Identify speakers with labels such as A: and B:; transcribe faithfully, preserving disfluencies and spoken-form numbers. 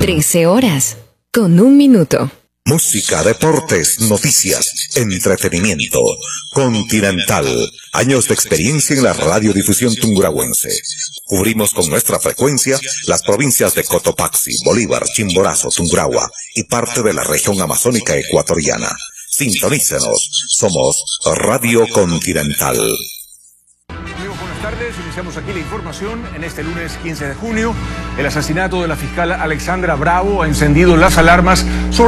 A: trece horas, con un minuto.
B: Música, deportes, noticias, entretenimiento. Continental. Años de experiencia en la radiodifusión tungurahuense. Cubrimos con nuestra frecuencia las provincias de Cotopaxi, Bolívar, Chimborazo, Tungurahua y parte de la región amazónica ecuatoriana. Sintonícenos. Somos Radio Continental.
C: Buenas tardes, iniciamos aquí la información en este lunes quince de junio. El asesinato de la fiscal Alexandra Bravo ha encendido las alarmas sobre